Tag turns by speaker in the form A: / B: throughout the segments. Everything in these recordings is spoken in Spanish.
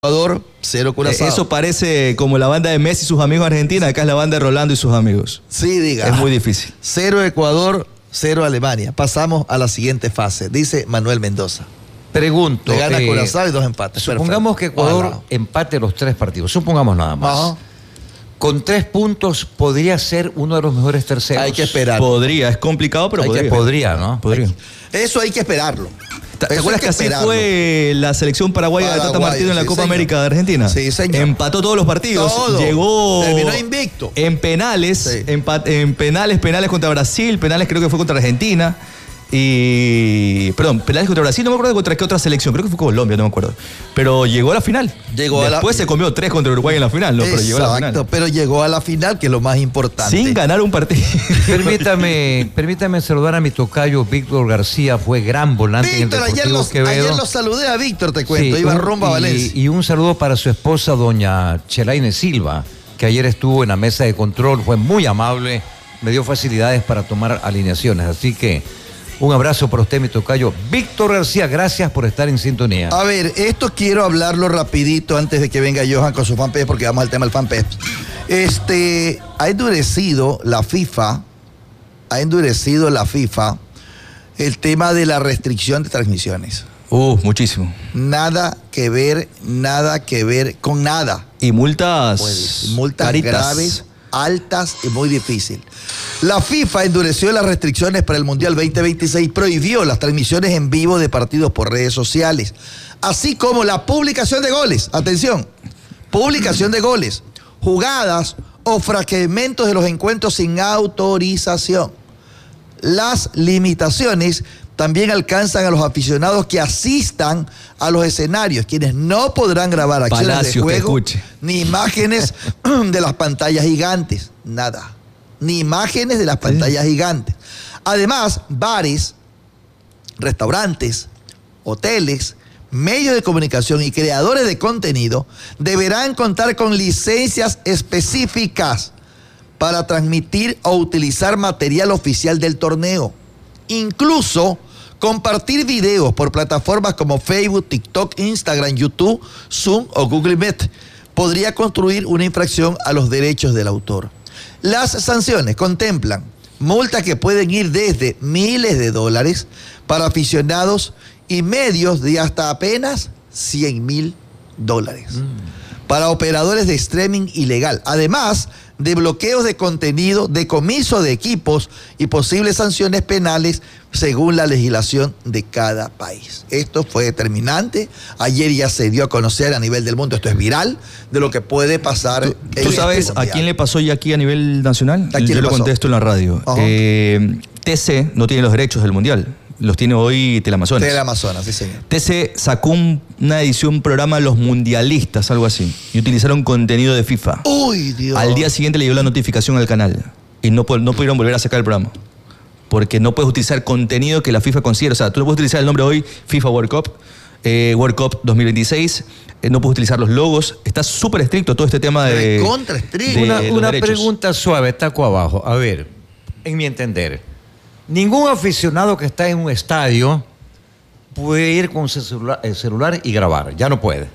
A: Ecuador, 0 Curazao.
B: Eso parece como la banda de Messi y sus amigos Argentina, acá es la banda de Rolando y sus amigos.
A: Sí, diga.
B: Es muy difícil.
A: 0 Ecuador, 0 Alemania. Pasamos a la siguiente fase, dice Manuel Mendoza.
C: Pregunto.
A: Le gana Curazao y 2 empates.
C: Supongamos que Ecuador empate los 3 partidos. Supongamos nada más.
A: Ajá.
C: Con 3 puntos podría ser uno de los mejores terceros.
A: Hay que esperar.
B: Podría, es complicado, pero
C: Podría, ¿no?
B: Podría.
A: Eso hay que esperarlo.
B: ¿Te acuerdas que así fue la selección paraguaya de Tata Martino en la Copa América de Argentina?
A: Sí, señor.
B: Empató todos los partidos.
A: Todo.
B: Llegó.
A: Terminó invicto.
B: En penales.
A: Sí.
B: En penales contra Brasil. Penales creo que fue contra Argentina. Penales contra Brasil. No me acuerdo contra qué otra selección. Creo que fue Colombia, no me acuerdo. Pero llegó a la final. Después se comió 3 contra Uruguay en la final. No, pero llegó a la final.
A: Exacto, pero llegó a la final, que es lo más importante.
B: Sin ganar un partido.
C: Permítame saludar a mi tocayo Víctor García, fue gran volante
A: Víctor,
C: en el Deportivo Quevedo.
A: ayer lo saludé a Víctor, te cuento, iba rumbo a Valencia.
C: Y un saludo para su esposa, doña Chelaine Silva, que ayer estuvo en la mesa de control, fue muy amable, me dio facilidades para tomar alineaciones, así que un abrazo para usted, mi tocayo Víctor García, gracias por estar en sintonía.
A: A ver, esto quiero hablarlo rapidito antes de que venga Johan con su fanpage, porque vamos al tema del fanpage. Ha endurecido la FIFA el tema de la restricción de transmisiones.
B: Muchísimo.
A: Nada que ver con nada.
B: Y multas caritas,
A: graves, altas y muy difícil. La FIFA endureció las restricciones para el Mundial 2026, prohibió las transmisiones en vivo de partidos por redes sociales, así como la publicación de goles. Atención, publicación de goles, jugadas o fragmentos de los encuentros sin autorización. Las limitaciones también alcanzan a los aficionados que asistan a los escenarios, quienes no podrán grabar acciones de juego, ni imágenes de las pantallas gigantes, nada. Ni imágenes de las pantallas gigantes. Además, bares, restaurantes, hoteles, medios de comunicación y creadores de contenido deberán contar con licencias específicas para transmitir o utilizar material oficial del torneo. Incluso compartir videos por plataformas como Facebook, TikTok, Instagram, YouTube, Zoom o Google Meet podría constituir una infracción a los derechos del autor. Las sanciones contemplan multas que pueden ir desde miles de dólares para aficionados y medios de hasta apenas $100,000 para operadores de streaming ilegal, además de bloqueos de contenido, decomiso de equipos y posibles sanciones penales según la legislación de cada país. Esto fue determinante. Ayer ya se dio a conocer a nivel del mundo, esto es viral, de lo que puede pasar.
B: ¿Tú sabes a quién le pasó ya aquí a nivel nacional? Yo lo contesto en la radio. TC no tiene los derechos del Mundial. Los tiene hoy Teleamazonas.
A: Teleamazonas, sí, señor.
B: TC sacó una edición, programa Los Mundialistas, algo así, y utilizaron contenido de FIFA.
A: ¡Uy, Dios!
B: Al día siguiente le llegó la notificación al canal y no pudieron volver a sacar el programa. Porque no puedes utilizar contenido que la FIFA considera. O sea, tú no puedes utilizar el nombre hoy, FIFA World Cup, World Cup 2026, no puedes utilizar los logos. Está súper estricto todo este tema de...
A: Recontra estricto.
C: Una pregunta suave, taco abajo. A ver, en mi entender, ningún aficionado que está en un estadio puede ir con el celular y grabar. Ya no puede.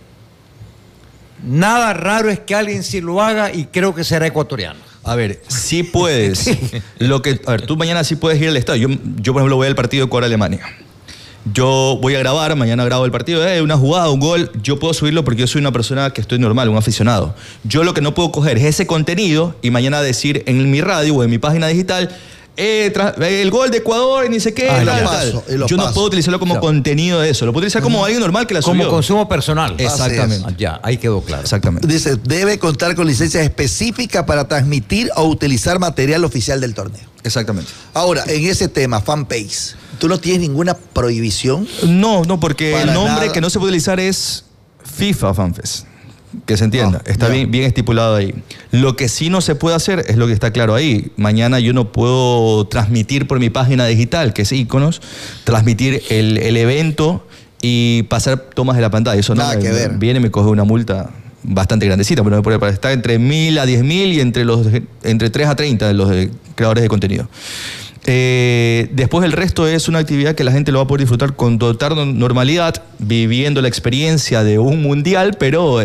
C: Nada raro es que alguien sí lo haga y creo que será ecuatoriano.
B: A ver, sí puedes. Tú mañana sí puedes ir al estadio. Yo por ejemplo, voy al partido de Ecuador-Alemania. Yo voy a grabar, mañana grabo el partido, una jugada, un gol. Yo puedo subirlo porque yo soy una persona que estoy normal, un aficionado. Yo lo que no puedo coger es ese contenido y mañana decir en mi radio o en mi página digital... el gol de Ecuador y ni sé qué. Yo no puedo utilizarlo como contenido de eso. Lo puedo utilizar como alguien normal que la subió.
C: Como consumo personal.
B: Exactamente.
C: Ya, ahí quedó claro.
B: Exactamente.
A: Dice, debe contar con licencias específicas para transmitir o utilizar material oficial del torneo.
B: Exactamente.
A: Ahora, en ese tema, fanpage, ¿tú no tienes ninguna prohibición?
B: No, porque el nombre que no se puede utilizar es FIFA Fanfest. Que se entienda, está bien estipulado ahí. Lo que sí no se puede hacer es lo que está claro ahí. Mañana yo no puedo transmitir por mi página digital, que es Iconos, transmitir el evento y pasar tomas de la pantalla. Eso
A: nada que ver.
B: Viene y me coge una multa bastante grandecita, pero está entre 1.000 a 10.000 y entre 3 a 30 de los creadores de contenido. Después el resto es una actividad que la gente lo va a poder disfrutar con total normalidad, viviendo la experiencia de un mundial, pero